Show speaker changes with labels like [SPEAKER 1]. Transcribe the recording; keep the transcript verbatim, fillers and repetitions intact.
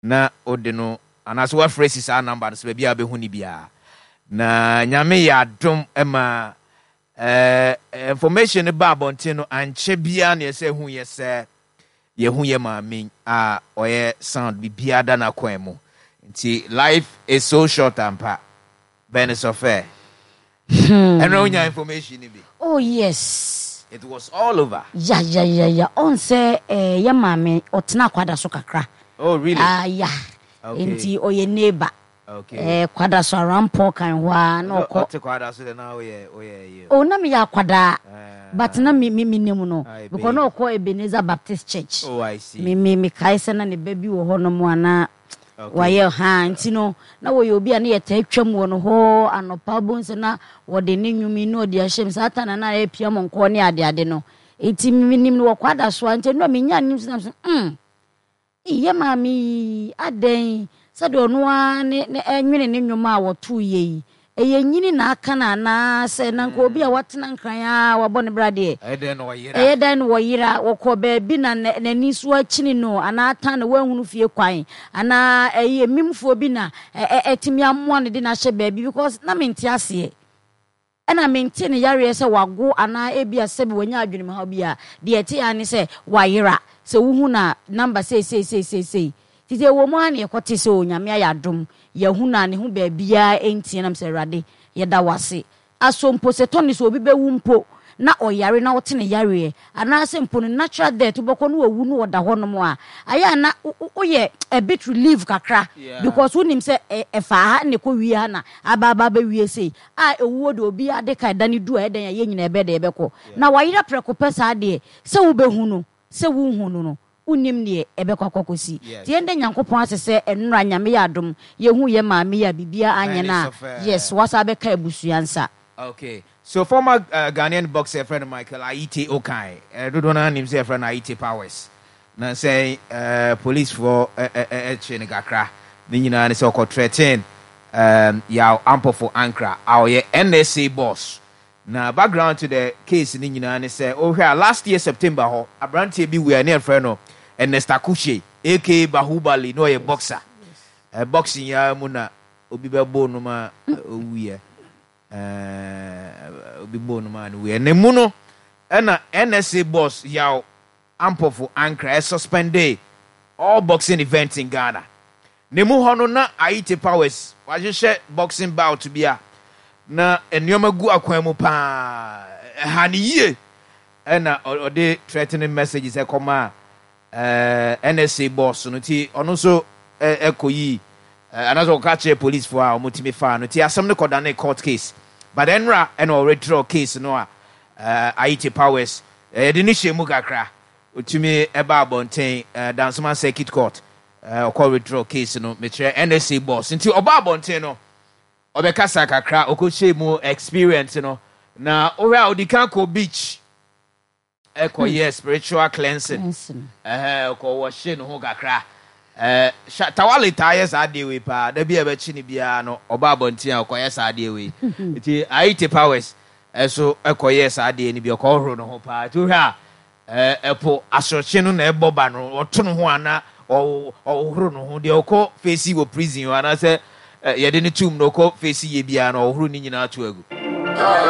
[SPEAKER 1] na ode no anaso wa phrases a number so bia be hu ni bia na nyame ya dom ema eh information ba bontin no anche bia na yese hu yese ye hu ye maami a oye sound bibia da na kwan mu nti life is so short ampa ben so fair hmm. And no information ni bi
[SPEAKER 2] oh yes
[SPEAKER 1] it was all over
[SPEAKER 2] yeah yeah yeah yeah on say eh ye maami otena kwada so kakra
[SPEAKER 1] oh really
[SPEAKER 2] ah yeah
[SPEAKER 1] okay.
[SPEAKER 2] Nti oye neighbor
[SPEAKER 1] okay
[SPEAKER 2] eh kwada so rampo kan hwa na okọ
[SPEAKER 1] ote kwada so na oye oye
[SPEAKER 2] oh na me ya kwada but na me me nemu no because no okọ Ebenezer Baptist Church
[SPEAKER 1] oh I see
[SPEAKER 2] me me me kai se na ne ba bi wo ho no mo ana waye ha nti no na wo yo bi a na ye ta twam wo no ho anopa bonse na wo de ne nwumi no de ahyem satana na e pia mo nko ne ade ade no enti me nim no wo kwada so nti no me nya nim so mm iye mami aden se de ono a ne enwene ne nwoma a wo to ye eye nyini na aka na na se na nko obi a watena nkran a wabɔ ne brade
[SPEAKER 1] eden wo yira
[SPEAKER 2] eden wo yira wokɔ ba bi na nani so akini no ana ata na wanhunu fie kwan ana eye mimfo bi na etimi amoa ne de na hye ba bi because na menti ase ɛna menti ne yare se wago ana ebi asebi wanya adwene ma obi a de eti ya ne se wa yira se wuhu na number say say say say say tite wo mo ane ekote se onyame ayadom yahu na ne ho ba bia enti na mse rade yeda wase asompo se toni so obi bewu mpo na oyare na wote ne yare ana se mpo no natural death boko no wawu no woda hono mo a aya na oye a bit relief kakra yeah. Because wonim se efa ha ne ko wi ha na aba aba ba wi sei a ewuo de obi ade ka da ne du a eden ye nyina ebe de ebe ko na wayira preko pesa ade se wo behu no se wo hu no no unim ne ebe kwakokosi ti ende nyankopon asese enura nyame ya adom ye hu ye maame ya bibia anye na yes wasa be ka ebusuansa.
[SPEAKER 1] Okay, so former uh, Ghanaian boxer friend Michael Aite Okai uh, do don't name say friend Aite Powers na say uh, police for e chene kakra ni nyina ne say ko threaten um ya ample for Ankara our N S A boss na background to the case ni nyina ne say oh here last year September ho abrantie bi we are near friend no Ernest Akuche aka Bahubali no a boxer uh, boxing ya mu na obi bebo no ma owie uh obi bo no ma no we na mu no na N S A boss yaw ample for Ankara suspended all boxing events in Ghana ne mu hono na Aite Powers wajehye boxing bout bia na enyoma gu akwan mu pa haniye na ode threatening messages e koma uh, N S A boss no ti ono so ekoyi anazo catch police for a mutimi fa no ti asem ne koda na court case but enra and already draw case no a uh, Aite Powers e de ni shemu kakra utimi eba abonten dansoma circuit court uh, call withdraw case no me try N S A boss nti oba abonten no obekasa kakra okochemu experience no na ora odika ko beach eko hmm. yes spiritual cleansing eh ko wo hye no ho kakra eh tawale tires ade we pa da bia ba chi ni bia no oba abonten a ko yes ade we nti Aite Powers eso eko yes ade ni bia ko horo no ho pa to hwa eh epo asoche no na eboba no oto no ho ana o horo no ho de okọ face wo prison ana se ye de ne tum no ko face ye bia no horo ni nyina to agu